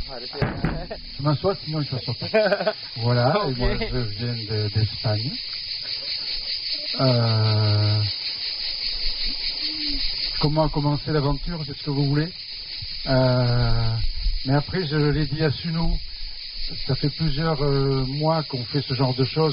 Je m'assois, sinon il s'assoit pas. Voilà, Ok. et moi je viens d'Espagne. Comment a commencé l'aventure, c'est ce que vous voulez. Mais après, je l'ai dit à Suno, ça fait plusieurs mois qu'on fait ce genre de choses